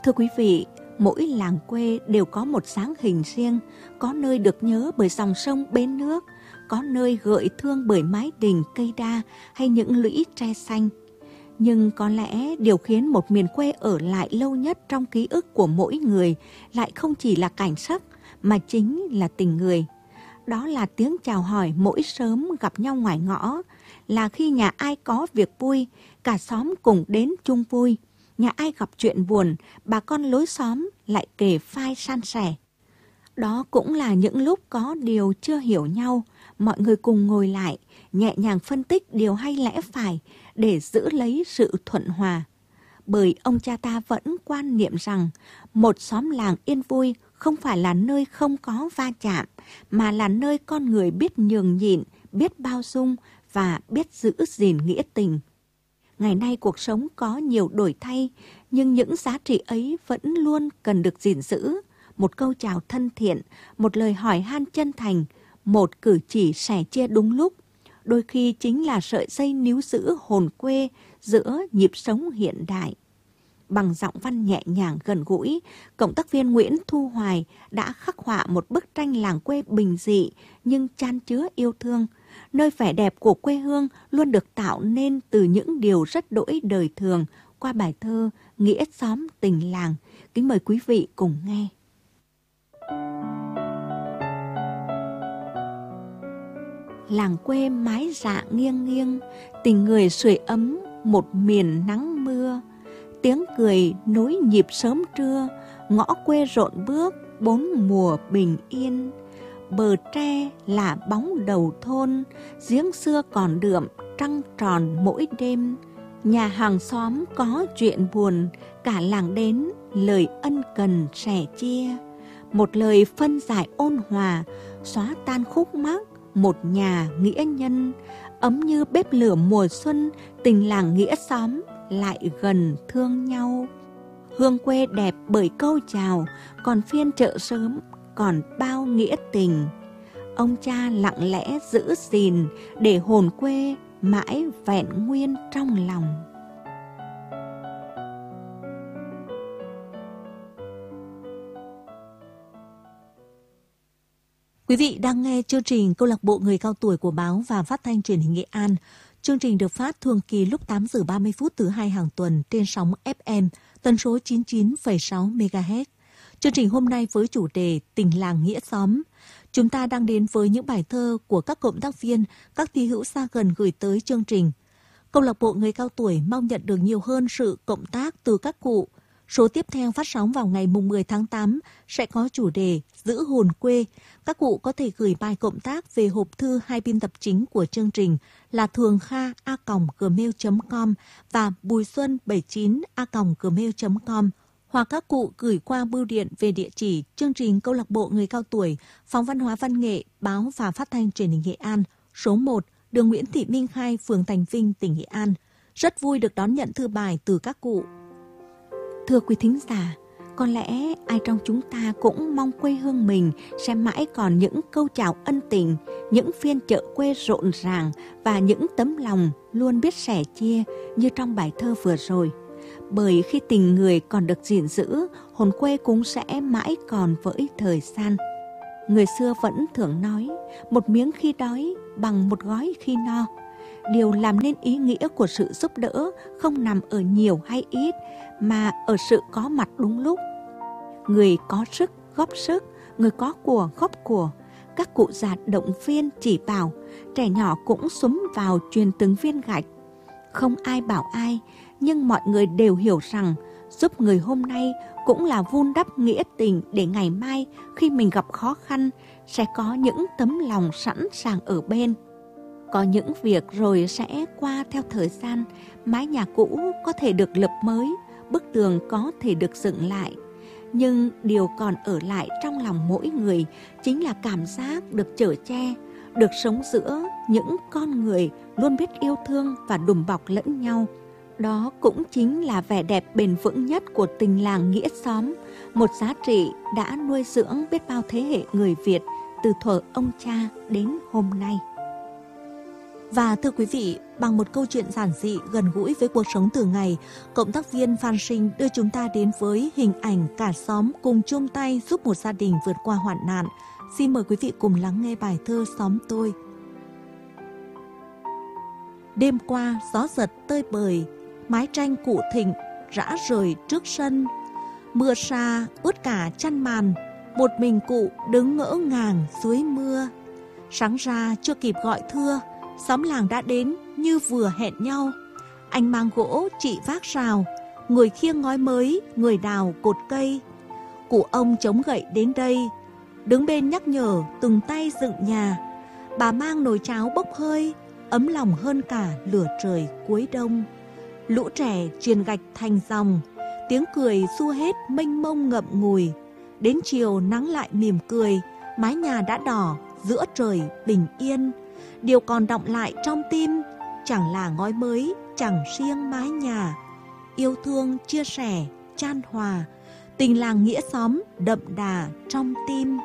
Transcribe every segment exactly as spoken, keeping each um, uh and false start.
Thưa quý vị, mỗi làng quê đều có một dáng hình riêng, có nơi được nhớ bởi dòng sông bến nước, có nơi gợi thương bởi mái đình cây đa hay những lũy tre xanh. Nhưng có lẽ điều khiến một miền quê ở lại lâu nhất trong ký ức của mỗi người lại không chỉ là cảnh sắc mà chính là tình người. Đó là tiếng chào hỏi mỗi sớm gặp nhau ngoài ngõ, là khi nhà ai có việc vui, cả xóm cùng đến chung vui. Nhà ai gặp chuyện buồn, bà con lối xóm lại kề vai san sẻ. Đó cũng là những lúc có điều chưa hiểu nhau, mọi người cùng ngồi lại, nhẹ nhàng phân tích điều hay lẽ phải để giữ lấy sự thuận hòa. Bởi ông cha ta vẫn quan niệm rằng một xóm làng yên vui không phải là nơi không có va chạm, mà là nơi con người biết nhường nhịn, biết bao dung và biết giữ gìn nghĩa tình. Ngày nay cuộc sống có nhiều đổi thay, nhưng những giá trị ấy vẫn luôn cần được gìn giữ. Một câu chào thân thiện, một lời hỏi han chân thành, một cử chỉ sẻ chia đúng lúc, đôi khi chính là sợi dây níu giữ hồn quê giữa nhịp sống hiện đại. Bằng giọng văn nhẹ nhàng gần gũi, cộng tác viên Nguyễn Thu Hoài đã khắc họa một bức tranh làng quê bình dị nhưng chan chứa yêu thương. Nơi vẻ đẹp của quê hương luôn được tạo nên từ những điều rất đỗi đời thường qua bài thơ Nghĩa xóm tình làng. Kính mời quý vị cùng nghe. Làng quê mái dạ nghiêng nghiêng, tình người sưởi ấm một miền nắng mưa. Tiếng cười nối nhịp sớm trưa, ngõ quê rộn bước bốn mùa bình yên. Bờ tre là bóng đầu thôn, giếng xưa còn đượm trăng tròn mỗi đêm. Nhà hàng xóm có chuyện buồn, cả làng đến lời ân cần sẻ chia. Một lời phân giải ôn hòa, xóa tan khúc mắc một nhà nghĩa nhân. Ấm như bếp lửa mùa xuân, tình làng nghĩa xóm lại gần thương nhau. Hương quê đẹp bởi câu chào, còn phiên chợ sớm còn bao nghĩa tình. Ông cha lặng lẽ giữ gìn để hồn quê mãi vẹn nguyên trong lòng. Quý vị đang nghe chương trình Câu lạc bộ người cao tuổi của báo và phát thanh truyền hình Nghệ An. Chương trình được phát thường kỳ lúc tám giờ ba mươi phút thứ hai hàng tuần trên sóng ép em tần số chín mươi chín phẩy sáu mê ga héc. Chương trình hôm nay với chủ đề Tình làng nghĩa xóm. Chúng ta đang đến với những bài thơ của các cộng tác viên, các thi hữu xa gần gửi tới chương trình. Câu lạc bộ người cao tuổi mong nhận được nhiều hơn sự cộng tác từ các cụ. Số tiếp theo phát sóng vào ngày mười tháng tám sẽ có chủ đề Giữ hồn quê. Các cụ có thể gửi bài cộng tác về hộp thư hai biên tập chính của chương trình là thường kha a còng gmail chấm com và bùi xuân bảy chín a còng gmail chấm com, hoặc các cụ gửi qua bưu điện về địa chỉ chương trình Câu lạc bộ người cao tuổi, Phòng Văn hóa Văn nghệ, Báo và Phát thanh Truyền hình Nghệ An, số một, đường Nguyễn Thị Minh Khai, phường Thành Vinh, tỉnh Nghệ An. Rất vui được đón nhận thư bài từ các cụ. Thưa quý thính giả, có lẽ ai trong chúng ta cũng mong quê hương mình sẽ mãi còn những câu chào ân tình, những phiên chợ quê rộn ràng và những tấm lòng luôn biết sẻ chia như trong bài thơ vừa rồi. Bởi khi tình người còn được gìn giữ, hồn quê cũng sẽ mãi còn với thời gian. Người xưa vẫn thường nói, một miếng khi đói bằng một gói khi no. Điều làm nên ý nghĩa của sự giúp đỡ không nằm ở nhiều hay ít, mà ở sự có mặt đúng lúc. Người có sức góp sức, người có của góp của. Các cụ già động viên chỉ bảo, trẻ nhỏ cũng xúm vào truyền từng viên gạch. Không ai bảo ai, nhưng mọi người đều hiểu rằng giúp người hôm nay cũng là vun đắp nghĩa tình để ngày mai khi mình gặp khó khăn sẽ có những tấm lòng sẵn sàng ở bên. Có những việc rồi sẽ qua theo thời gian, mái nhà cũ có thể được lập mới, bức tường có thể được dựng lại. Nhưng điều còn ở lại trong lòng mỗi người chính là cảm giác được chở che, được sống giữa những con người luôn biết yêu thương và đùm bọc lẫn nhau. Đó cũng chính là vẻ đẹp bền vững nhất của tình làng nghĩa xóm, một giá trị đã nuôi dưỡng biết bao thế hệ người Việt từ thuở ông cha đến hôm nay. Và thưa quý vị, bằng một câu chuyện giản dị gần gũi với cuộc sống thường ngày, cộng tác viên Phan Sinh đưa chúng ta đến với hình ảnh cả xóm cùng chung tay giúp một gia đình vượt qua hoạn nạn. Xin mời quý vị cùng lắng nghe bài thơ Xóm Tôi. Đêm qua gió giật tơi bời, mái tranh cụ thịnh rã rời trước sân. Mưa sa ướt cả chăn màn, một mình cụ đứng ngỡ ngàng dưới mưa. Sáng ra chưa kịp gọi thưa, xóm làng đã đến như vừa hẹn nhau. Anh mang gỗ, chị vác rào, người khiêng ngói mới, người đào cột cây. Cụ ông chống gậy đến đây, đứng bên nhắc nhở từng tay dựng nhà. Bà mang nồi cháo bốc hơi, ấm lòng hơn cả lửa trời cuối đông. Lũ trẻ truyền gạch thành dòng, tiếng cười xua hết mênh mông ngậm ngùi. Đến chiều nắng lại mỉm cười, mái nhà đã đỏ giữa trời bình yên. Điều còn đọng lại trong tim chẳng là ngói mới, chẳng riêng mái nhà. Yêu thương chia sẻ chan hòa, tình làng nghĩa xóm đậm đà trong tim.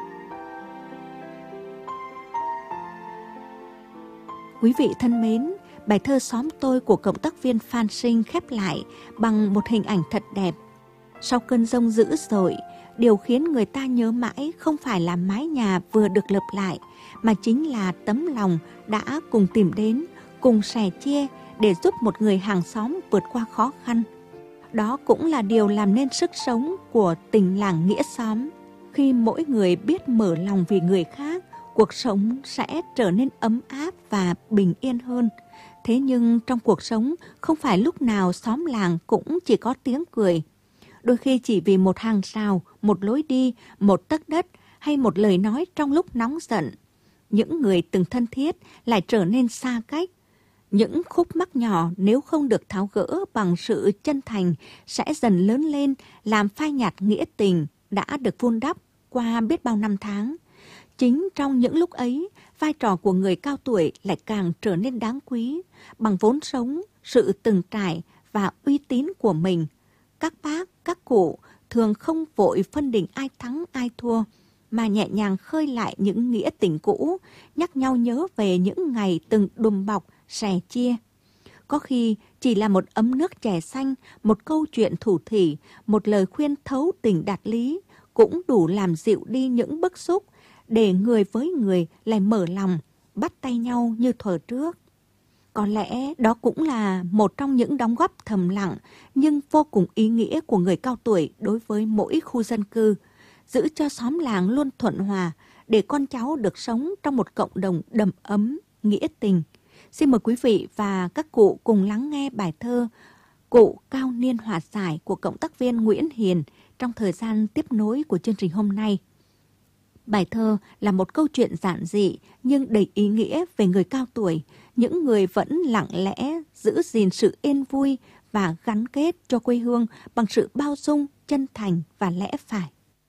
Quý vị thân mến, bài thơ Xóm Tôi của cộng tác viên Phan Sinh khép lại bằng một hình ảnh thật đẹp. Sau cơn giông dữ dội, điều khiến người ta nhớ mãi không phải là mái nhà vừa được lợp lại, mà chính là tấm lòng đã cùng tìm đến, cùng sẻ chia để giúp một người hàng xóm vượt qua khó khăn. Đó cũng là điều làm nên sức sống của tình làng nghĩa xóm. Khi mỗi người biết mở lòng vì người khác, cuộc sống sẽ trở nên ấm áp và bình yên hơn. Thế nhưng trong cuộc sống, không phải lúc nào xóm làng cũng chỉ có tiếng cười. Đôi khi chỉ vì một hàng rào, một lối đi, một tấc đất hay một lời nói trong lúc nóng giận, những người từng thân thiết lại trở nên xa cách. Những khúc mắc nhỏ nếu không được tháo gỡ bằng sự chân thành sẽ dần lớn lên làm phai nhạt nghĩa tình đã được vun đắp qua biết bao năm tháng. Chính trong những lúc ấy, vai trò của người cao tuổi lại càng trở nên đáng quý. Bằng vốn sống, sự từng trải và uy tín của mình, các bác, các cụ thường không vội phân định ai thắng ai thua, mà nhẹ nhàng khơi lại những nghĩa tình cũ, nhắc nhau nhớ về những ngày từng đùm bọc, sẻ chia. Có khi chỉ là một ấm nước chè xanh, một câu chuyện thủ thỉ, một lời khuyên thấu tình đạt lý, cũng đủ làm dịu đi những bức xúc, để người với người lại mở lòng, bắt tay nhau như thuở trước. Có lẽ đó cũng là một trong những đóng góp thầm lặng nhưng vô cùng ý nghĩa của người cao tuổi đối với mỗi khu dân cư, giữ cho xóm làng luôn thuận hòa để con cháu được sống trong một cộng đồng đầm ấm, nghĩa tình. Xin mời quý vị và các cụ cùng lắng nghe bài thơ Cụ Cao Niên Hòa Giải của cộng tác viên Nguyễn Hiền trong thời gian tiếp nối của chương trình hôm nay. Bài thơ là một câu chuyện giản dị nhưng đầy ý nghĩa về người cao tuổi, những người vẫn lặng lẽ giữ gìn sự yên vui và gắn kết cho quê hương bằng sự bao dung, chân thành và lẽ phải.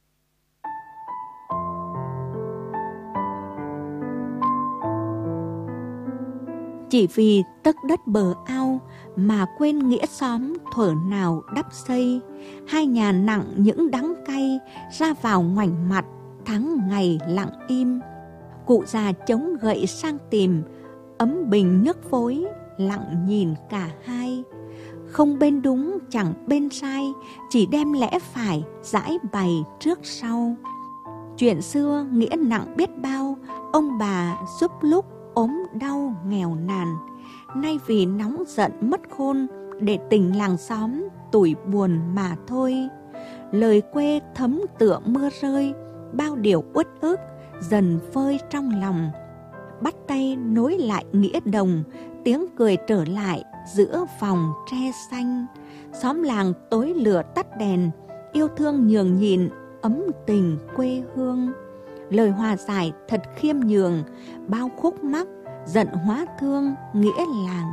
Chỉ vì tấc đất bờ ao mà quên nghĩa xóm thuở nào đắp xây, hai nhà nặng những đắng cay ra vào ngoảnh mặt tháng ngày lặng im. Cụ già chống gậy sang tìm, ấm bình nước vối lặng nhìn cả hai. Không bên đúng chẳng bên sai, chỉ đem lẽ phải giải bày trước sau. Chuyện xưa nghĩa nặng biết bao, ông bà giúp lúc ốm đau nghèo nàn. Nay vì nóng giận mất khôn, để tình làng xóm tủi buồn mà thôi. Lời quê thấm tựa mưa rơi, bao điều uất ức dần phơi trong lòng. Bắt tay nối lại nghĩa đồng, tiếng cười trở lại giữa vòng tre xanh. Xóm làng tối lửa tắt đèn, yêu thương nhường nhịn ấm tình quê hương. Lời hòa giải thật khiêm nhường, bao khúc mắc giận hóa thương nghĩa làng.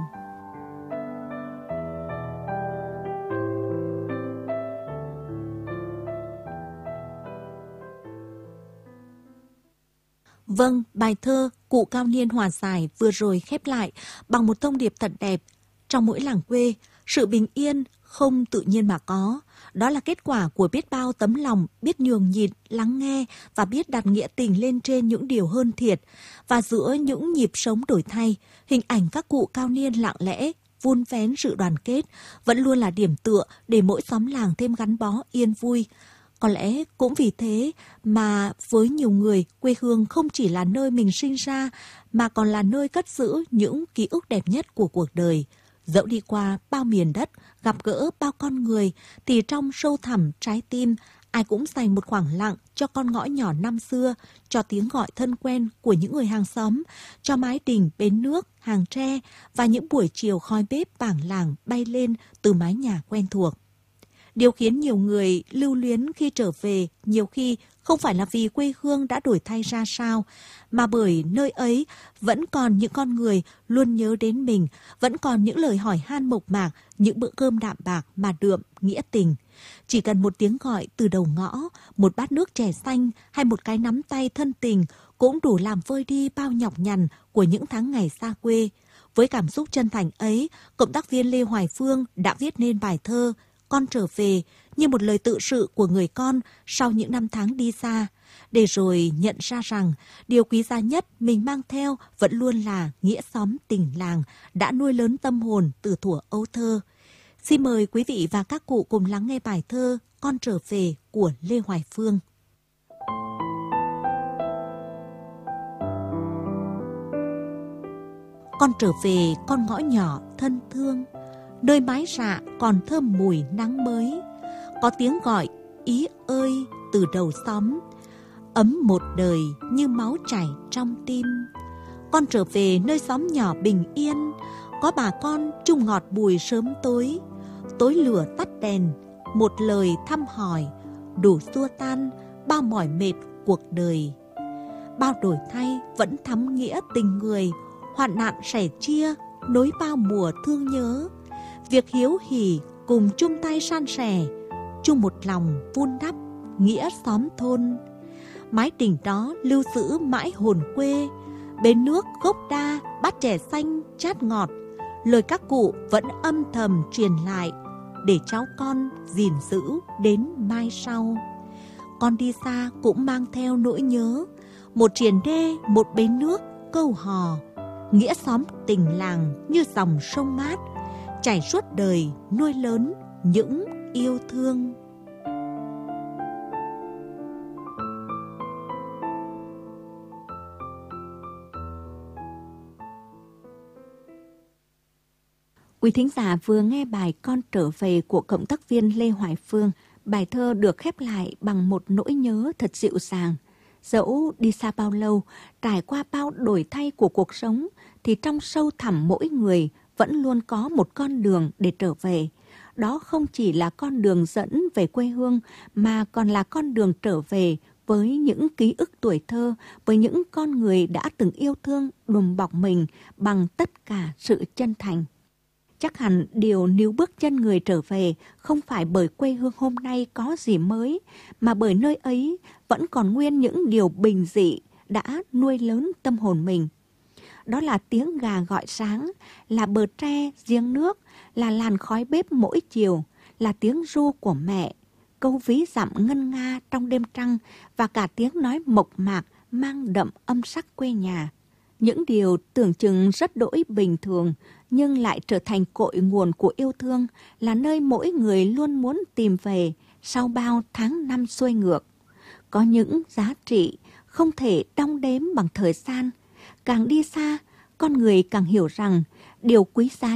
Vâng, bài thơ Cụ Cao Niên Hòa Giải vừa rồi khép lại bằng một thông điệp thật đẹp. Trong mỗi làng quê, sự bình yên không tự nhiên mà có. Đó là kết quả của biết bao tấm lòng, biết nhường nhịn, lắng nghe và biết đặt nghĩa tình lên trên những điều hơn thiệt. Và giữa những nhịp sống đổi thay, hình ảnh các cụ cao niên lặng lẽ, vun vén sự đoàn kết vẫn luôn là điểm tựa để mỗi xóm làng thêm gắn bó yên vui. Có lẽ cũng vì thế mà với nhiều người, quê hương không chỉ là nơi mình sinh ra mà còn là nơi cất giữ những ký ức đẹp nhất của cuộc đời. Dẫu đi qua bao miền đất, gặp gỡ bao con người, thì trong sâu thẳm trái tim, ai cũng dành một khoảng lặng cho con ngõ nhỏ năm xưa, cho tiếng gọi thân quen của những người hàng xóm, cho mái đình, bến nước, hàng tre và những buổi chiều khói bếp bảng làng bay lên từ mái nhà quen thuộc. Điều khiến nhiều người lưu luyến khi trở về nhiều khi không phải là vì quê hương đã đổi thay ra sao, mà bởi nơi ấy vẫn còn những con người luôn nhớ đến mình, vẫn còn những lời hỏi han mộc mạc, những bữa cơm đạm bạc mà đượm nghĩa tình. Chỉ cần một tiếng gọi từ đầu ngõ, một bát nước chè xanh hay một cái nắm tay thân tình cũng đủ làm vơi đi bao nhọc nhằn của những tháng ngày xa quê. Với cảm xúc chân thành ấy, cộng tác viên Lê Hoài Phương đã viết nên bài thơ Con trở về, như một lời tự sự của người con sau những năm tháng đi xa, để rồi nhận ra rằng điều quý giá nhất mình mang theo vẫn luôn là nghĩa xóm tình làng đã nuôi lớn tâm hồn từ thuở ấu thơ. Xin mời quý vị và các cụ cùng lắng nghe bài thơ Con trở về của Lê Hoài Phương. Con trở về con ngõ nhỏ thân thương, nơi mái rạ còn thơm mùi nắng mới. Có tiếng gọi ý ơi từ đầu xóm, ấm một đời như máu chảy trong tim. Con trở về nơi xóm nhỏ bình yên, có bà con chung ngọt bùi sớm tối. Tối lửa tắt đèn, một lời thăm hỏi, đủ xua tan bao mỏi mệt cuộc đời. Bao đổi thay vẫn thắm nghĩa tình người, hoạn nạn sẻ chia, nối bao mùa thương nhớ. Việc hiếu hỉ cùng chung tay san sẻ, chung một lòng vun đắp nghĩa xóm thôn. Mái đình đó lưu giữ mãi hồn quê, bến nước gốc đa, bát chè xanh chát ngọt. Lời các cụ vẫn âm thầm truyền lại, để cháu con gìn giữ đến mai sau. Con đi xa cũng mang theo nỗi nhớ, một triền đê, một bến nước, câu hò. Nghĩa xóm tình làng như dòng sông mát, chảy suốt đời nuôi lớn những yêu thương. Quý thính giả vừa nghe bài Con trở về của cộng tác viên Lê Hoài Phương. Bài thơ được khép lại bằng một nỗi nhớ thật dịu dàng. Dẫu đi xa bao lâu, trải qua bao đổi thay của cuộc sống, thì trong sâu thẳm mỗi người vẫn luôn có một con đường để trở về. Đó không chỉ là con đường dẫn về quê hương, mà còn là con đường trở về với những ký ức tuổi thơ, với những con người đã từng yêu thương đùm bọc mình bằng tất cả sự chân thành. Chắc hẳn điều níu bước chân người trở về không phải bởi quê hương hôm nay có gì mới, mà bởi nơi ấy vẫn còn nguyên những điều bình dị đã nuôi lớn tâm hồn mình. Đó là tiếng gà gọi sáng, là bờ tre giếng nước, là làn khói bếp mỗi chiều, là tiếng ru của mẹ, câu ví dặm ngân nga trong đêm trăng và cả tiếng nói mộc mạc mang đậm âm sắc quê nhà. Những điều tưởng chừng rất đỗi bình thường nhưng lại trở thành cội nguồn của yêu thương, là nơi mỗi người luôn muốn tìm về sau bao tháng năm xuôi ngược. Có những giá trị không thể đong đếm bằng thời gian. Càng đi xa, con người càng hiểu rằng điều quý giá